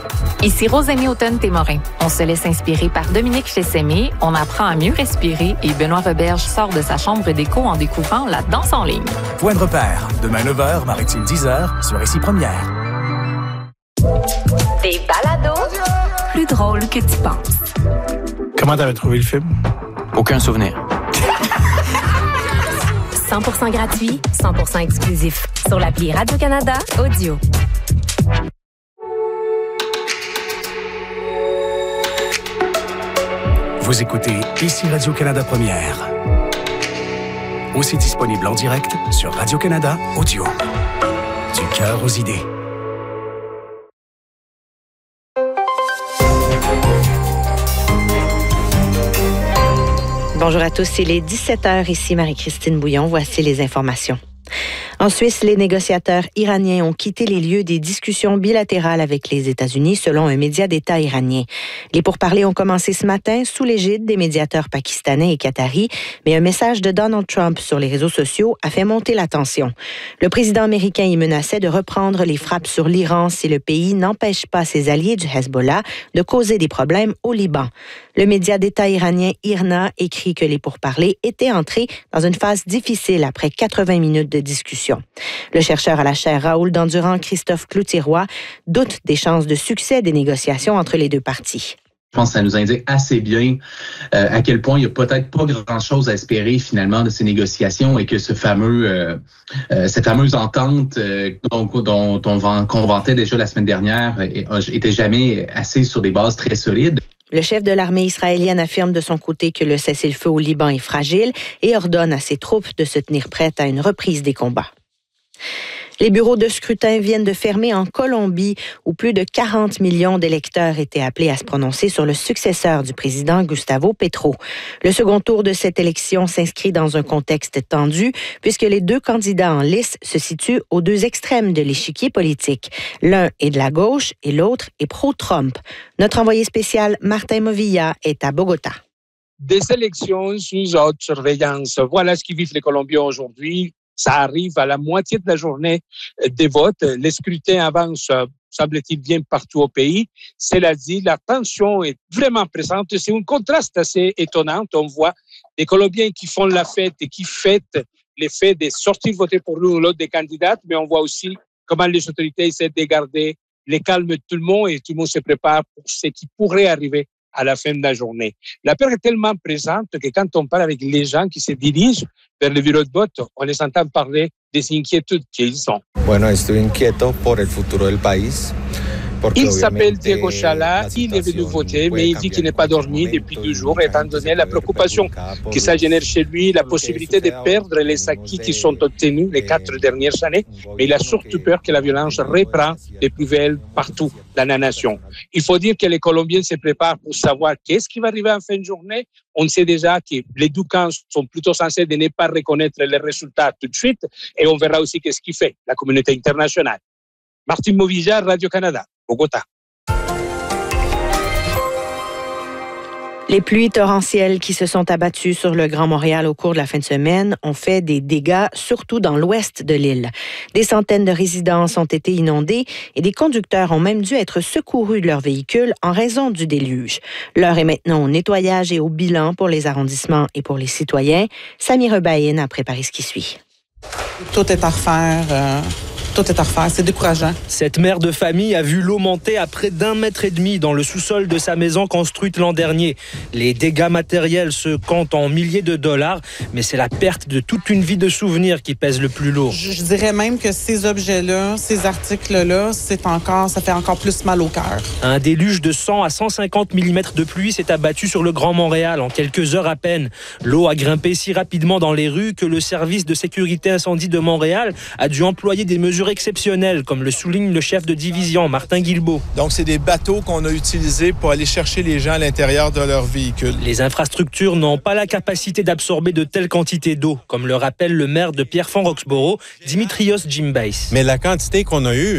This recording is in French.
Ici Rosémie Automne-Témorin. On se laisse inspirer par Dominique Chessemé, on apprend à mieux respirer et Benoît Roberge sort de sa chambre d'écho en découvrant la danse en ligne. Point de repère, demain 9h, Maritime 10h, sur Ici Première. Des balados plus drôles que tu penses. Comment t'avais trouvé le film? Aucun souvenir. 100% gratuit, 100% exclusif. Sur l'appli Radio-Canada Audio. Vous écoutez Ici Radio-Canada Première. Aussi disponible en direct sur Radio-Canada Audio. Du cœur aux idées. Bonjour à tous, il est 17h, ici Marie-Christine Bouillon, voici les informations. En Suisse, les négociateurs iraniens ont quitté les lieux des discussions bilatérales avec les États-Unis, selon un média d'État iranien. Les pourparlers ont commencé ce matin sous l'égide des médiateurs pakistanais et qataris, mais un message de Donald Trump sur les réseaux sociaux a fait monter la tension. Le président américain y menaçait de reprendre les frappes sur l'Iran si le pays n'empêche pas ses alliés du Hezbollah de causer des problèmes au Liban. Le média d'État iranien IRNA écrit que les pourparlers étaient entrés dans une phase difficile après 80 minutes de discussion. Le chercheur à la chaire Raoul Dandurand, Christophe Cloutier-Roy, doute des chances de succès des négociations entre les deux parties. Je pense que ça nous indique assez bien à quel point il n'y a peut-être pas grand-chose à espérer finalement de ces négociations et que cette fameuse entente qu'on vantait déjà la semaine dernière était jamais assez sur des bases très solides. Le chef de l'armée israélienne affirme de son côté que le cessez-le-feu au Liban est fragile et ordonne à ses troupes de se tenir prêtes à une reprise des combats. Les bureaux de scrutin viennent de fermer en Colombie, où plus de 40 millions d'électeurs étaient appelés à se prononcer sur le successeur du président Gustavo Petro. Le second tour de cette élection s'inscrit dans un contexte tendu, puisque les deux candidats en lice se situent aux deux extrêmes de l'échiquier politique. L'un est de la gauche et l'autre est pro-Trump. Notre envoyé spécial, Martin Movilla, est à Bogota. Des élections sous haute surveillance. Voilà ce qui vivent les Colombiens aujourd'hui. Ça arrive à la moitié de la journée des votes. Les scrutins avancent, semble-t-il, bien partout au pays. Cela dit, la tension est vraiment présente. C'est un contraste assez étonnant. On voit des Colombiens qui font la fête et qui fêtent les faits de sortir voter pour l'un ou l'autre des candidats, mais on voit aussi comment les autorités essaient de garder le calme de tout le monde et tout le monde se prépare pour ce qui pourrait arriver à la fin de la journée. La peur est tellement présente que quand on parle avec les gens qui se dirigent vers le bureau de vote, on les entend parler des inquiétudes qu'ils ont. Bueno, estoy inquieto por el futuro del país. Il s'appelle Diego Chala, il est venu voter, mais il dit qu'il n'est pas dormi depuis 2 jours, étant donné la préoccupation que ça génère chez lui, la possibilité de perdre les acquis qui sont obtenus les 4 dernières années, mais il a surtout peur que la violence reprend des plus belles partout dans la nation. Il faut dire que les Colombiens se préparent pour savoir qu'est-ce qui va arriver en fin de journée. On sait déjà que les deux camps sont plutôt censés de ne pas reconnaître les résultats tout de suite, et on verra aussi qu'est-ce qui fait la communauté internationale. Martin Movilla, Radio-Canada. Bogota. Les pluies torrentielles qui se sont abattues sur le Grand Montréal au cours de la fin de semaine ont fait des dégâts, surtout dans l'ouest de l'île. Des centaines de résidences ont été inondées et des conducteurs ont même dû être secourus de leurs véhicules en raison du déluge. L'heure est maintenant au nettoyage et au bilan pour les arrondissements et pour les citoyens. Samy Rebaïn a préparé ce qui suit. Tout est à refaire. Tout est à refaire, c'est décourageant. Cette mère de famille a vu l'eau monter à près d'1,5 mètre dans le sous-sol de sa maison construite l'an dernier. Les dégâts matériels se comptent en milliers de dollars, mais c'est la perte de toute une vie de souvenirs qui pèse le plus lourd. Je dirais même que ces objets-là, ces articles-là, ça fait encore plus mal au cœur. Un déluge de 100 à 150 mm de pluie s'est abattu sur le Grand Montréal en quelques heures à peine. L'eau a grimpé si rapidement dans les rues que le service de sécurité incendie de Montréal a dû employer des mesures exceptionnelles, comme le souligne le chef de division, Martin Guilbeault. Donc, c'est des bateaux qu'on a utilisés pour aller chercher les gens à l'intérieur de leur véhicule. Les infrastructures n'ont pas la capacité d'absorber de telles quantités d'eau, comme le rappelle le maire de Pierrefonds-Roxboro, Dimitrios Gimbais. Mais la quantité qu'on a eue,